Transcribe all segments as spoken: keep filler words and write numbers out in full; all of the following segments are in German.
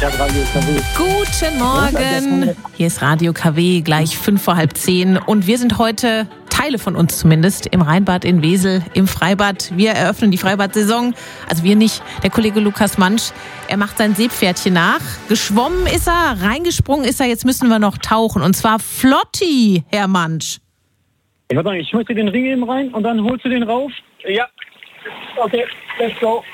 Ja, Radio K W. Guten Morgen. Hier ist Radio K W, gleich fünf vor halb zehn. Und wir sind heute, Teile von uns zumindest, im Rheinbad in Wesel, im Freibad. Wir eröffnen die Freibad-Saison. Also wir nicht, der Kollege Lukas Mansch. Er macht sein Seepferdchen nach. Geschwommen ist er, reingesprungen ist er. Jetzt müssen wir noch tauchen. Und zwar flotti, Herr Mansch. Ich würde sagen, ich schmeiße den Ring eben rein und dann holst du den rauf. Ja. Okay, let's go.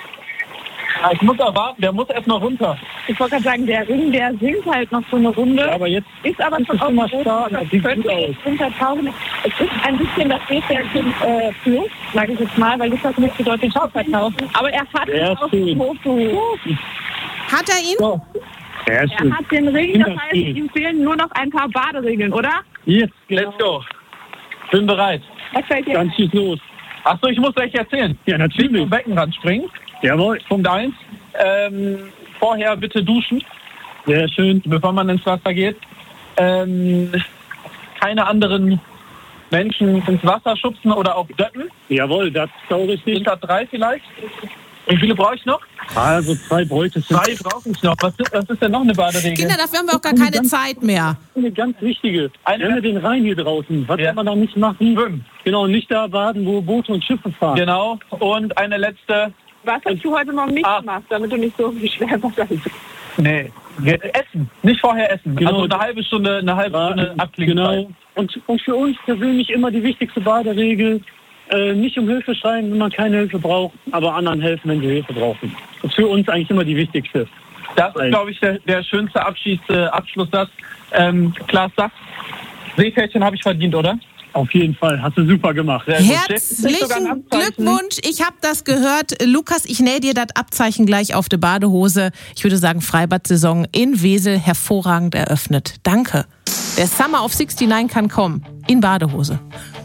Ich muss erwarten, der muss erst mal runter. Ich wollte gerade sagen, der Ring, der sinkt halt noch so eine Runde. Ja, aber jetzt ist aber ist schon es immer stark. Das sieht gut aus. Runtertauchen. Es ist ein bisschen das Seepferdchen äh, Plus, sage ich jetzt mal, weil Lukas möchte deutlich tauchen. Aber er hat Ja, es auch schön. hochgeholt. Hat er ihn? So. Ja, Er schön. hat den Ring, das heißt, Hinterstehen. ihm fehlen nur noch ein paar Baderegeln, oder? Jetzt, Let's go. Bin bereit. Was fällt dir? Dann schieß los. Achso, ich muss euch erzählen. Ja, Nicht natürlich. zum Beckenrand springen. Jawohl. Punkt eins. Ähm, vorher bitte duschen, Sehr schön. bevor man ins Wasser geht. Ähm, keine anderen Menschen ins Wasser schubsen oder auch döppen. Jawohl, das ist auch richtig. Unter drei vielleicht. Wie viele brauche ich noch? Also zwei bräuchtest du. Drei brauche ich noch. Was ist, was ist denn noch eine Baderegel? Kinder, dafür haben wir auch gar keine Zeit mehr. Eine ganz wichtige. Eine- Wir haben ja den Rhein hier draußen. Was Ja. kann man da nicht machen? Schwimmen. Genau, nicht da baden, wo Boote und Schiffe fahren. Genau. Und eine letzte. Was hast du heute Morgen nicht Ah. gemacht, damit du nicht so viel schwer Wasser hast? Nee. Essen. Nicht vorher essen. Genau. Also eine halbe Stunde, eine halbe Stunde Baden, abklicken. genau. Und, und für uns persönlich immer die wichtigste Baderegel. Äh, nicht um Hilfe schreien, wenn man keine Hilfe braucht, aber anderen helfen, wenn sie Hilfe brauchen. Das ist für uns eigentlich immer die wichtigste. Das ist, glaube ich, der, der schönste Abschied, äh, Abschlusssatz. Ähm, Klaas sagt, Seepferdchen habe ich verdient, oder? Auf jeden Fall, hast du super gemacht. Sehr gut. Sogar ein Herzlichen Abzeichen. Glückwunsch. Ich habe das gehört. Lukas, ich nähe dir das Abzeichen gleich auf die Badehose. Ich würde sagen, Freibad-Saison in Wesel hervorragend eröffnet. Danke. Der Summer of neunundsechzig kann kommen. In Badehose.